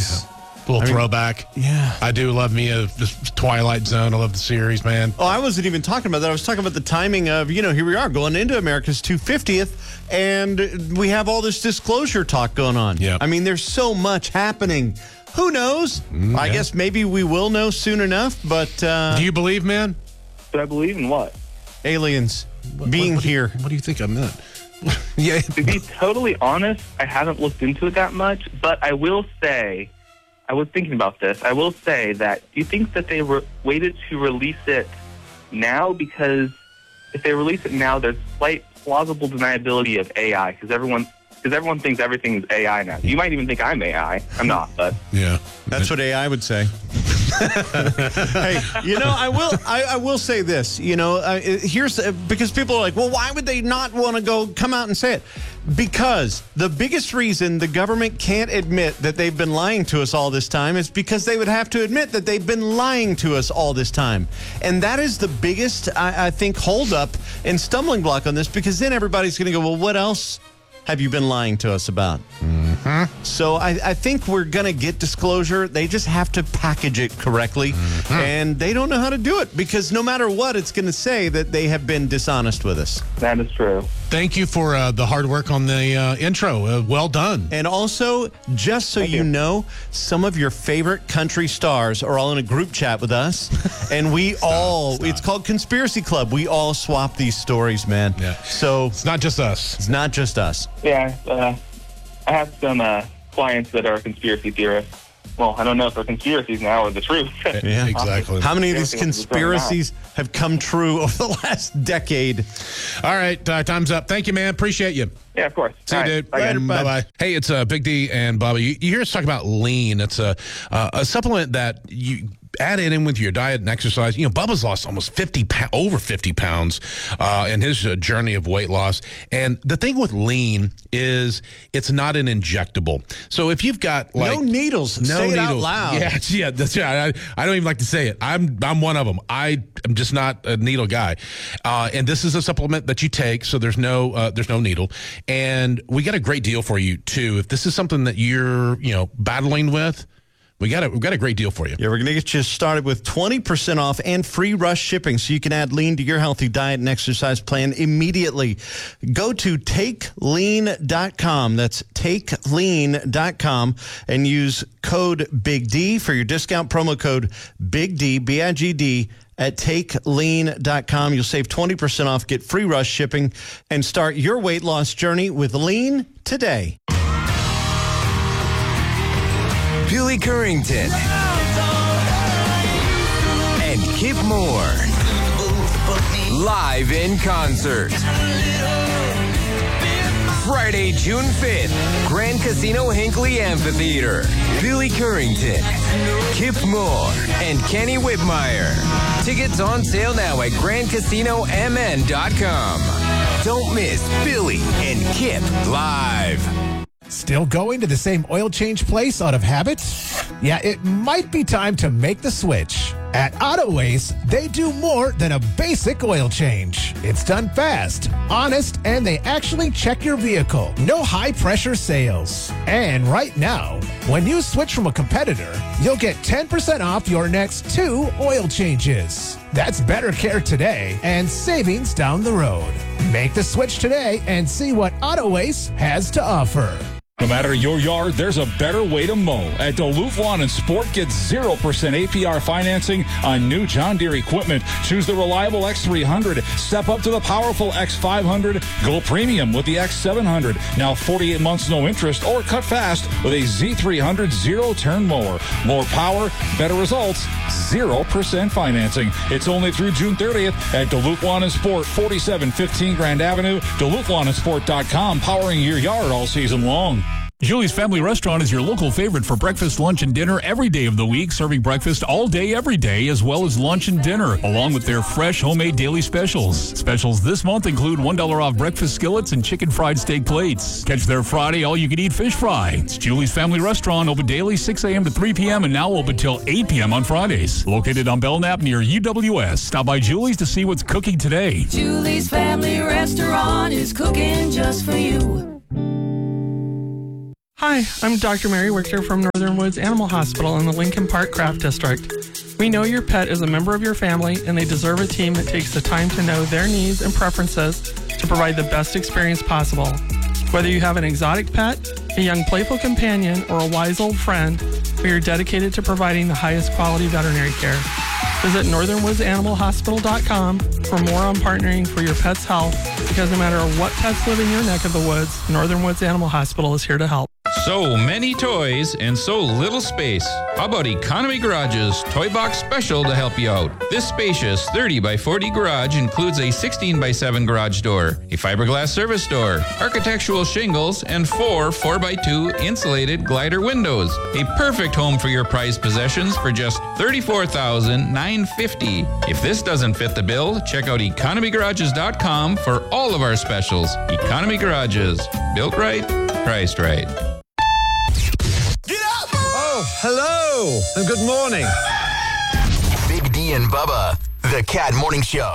is... Little throwback. Yeah. I do love me a Twilight Zone. I love the series, man. Oh, I wasn't even talking about that. I was talking about the timing of, here we are going into America's 250th, and we have all this disclosure talk going on. Yeah. I mean, there's so much happening. Who knows? I guess maybe we will know soon enough, but... do you believe, man? Do I believe in what? Aliens being here. What do you think I meant? Yeah. To be totally honest, I haven't looked into it that much, but I will say... I was thinking about this. I will say that, do you think that they waited to release it now? Because if they release it now, there's slight plausible deniability of AI, because everyone thinks everything is AI now. You might even think I'm AI. I'm not, but... Yeah. That's what AI would say. Hey, I will say this. Here's because people are like, well, why would they not want to come out and say it? Because the biggest reason the government can't admit that they've been lying to us all this time is because they would have to admit that they've been lying to us all this time. And that is the biggest, I think, holdup and stumbling block on this, because then everybody's going to go, well, what else have you been lying to us about? Mm-hmm. So I think we're going to get disclosure. They just have to package it correctly. Mm-hmm. And they don't know how to do it, because no matter what, it's going to say that they have been dishonest with us. That is true. Thank you for the hard work on the intro. Well done. And also, just so you know, some of your favorite country stars are all in a group chat with us. And we it's called Conspiracy Club. We all swap these stories, man. Yeah. So it's not just us. It's not just us. Yeah. I have some clients that are conspiracy theorists. Well, I don't know if they're conspiracies now or the truth. Yeah, exactly. How many of these conspiracies have come true over the last decade? All right, time's up. Thank you, man. Appreciate you. Yeah, of course. See you, dude. Later, bye-bye. Hey, it's Big D and Bobby. You hear us talk about lean. It's a supplement that you add it in with your diet and exercise. Bubba's lost almost over 50 pounds in his journey of weight loss. And the thing with lean is it's not an injectable. So if you've got no needles, say it out loud. Yeah, that's right. I don't even like to say it. I'm one of them. I'm just not a needle guy. And this is a supplement that you take, so there's no needle. And we got a great deal for you too. If this is something that you're battling with, we got a great deal for you. Yeah, we're going to get you started with 20% off and free rush shipping, so you can add lean to your healthy diet and exercise plan immediately. Go to takelean.com. That's takelean.com, and use code Big D for your discount, promo code Big D, BIGD, at takelean.com. You'll save 20% off, get free rush shipping, and start your weight loss journey with Lean today. Billy Currington and Kip Moore live in concert. Friday, June 5th, Grand Casino Hinckley Amphitheater. Billy Currington, Kip Moore, and Kenny Whitmire. Tickets on sale now at GrandCasinoMN.com. Don't miss Billy and Kip live. Still going to the same oil change place out of habit? Yeah, it might be time to make the switch. At Autoways, they do more than a basic oil change. It's done fast, honest, and they actually check your vehicle. No high-pressure sales. And right now, when you switch from a competitor, you'll get 10% off your next 2 oil changes. That's better care today and savings down the road. Make the switch today and see what Autoways has to offer. No matter your yard, there's a better way to mow. At Duluth Lawn and Sport, get 0% APR financing on new John Deere equipment. Choose the reliable X300. Step up to the powerful X500. Go premium with the X700. Now 48 months no interest, or cut fast with a Z300 zero-turn mower. More power, better results, 0% financing. It's only through June 30th at Duluth Lawn and Sport, 4715 Grand Avenue, DuluthLawnandSport.com, powering your yard all season long. Julie's Family Restaurant is your local favorite for breakfast, lunch, and dinner every day of the week, serving breakfast all day, every day, as well as lunch and dinner, along with their fresh homemade daily specials. Specials this month include $1 off breakfast skillets and chicken fried steak plates. Catch their Friday all-you-can-eat fish fry. It's Julie's Family Restaurant, open daily 6 a.m. to 3 p.m. and now open till 8 p.m. on Fridays. Located on Belknap near UWS. Stop by Julie's to see what's cooking today. Julie's Family Restaurant is cooking just for you. Hi, I'm Dr. Mary Wichter from Northern Woods Animal Hospital in the Lincoln Park Craft District. We know your pet is a member of your family and they deserve a team that takes the time to know their needs and preferences to provide the best experience possible. Whether you have an exotic pet, a young playful companion, or a wise old friend, we are dedicated to providing the highest quality veterinary care. Visit northernwoodsanimalhospital.com for more on partnering for your pet's health, because no matter what pets live in your neck of the woods, Northern Woods Animal Hospital is here to help. So many toys and so little space. How about Economy Garage's Toy Box Special to help you out? This spacious 30 by 40 garage includes a 16 by 7 garage door, a fiberglass service door, architectural shingles, and 4 4x2 insulated glider windows. A perfect home for your prized possessions for just $34,950. If this doesn't fit the bill, check out economygarages.com for all of our specials. Economy Garages. Built right, priced right. Oh, hello, and good morning. Big D and Bubba, the Cat Morning Show.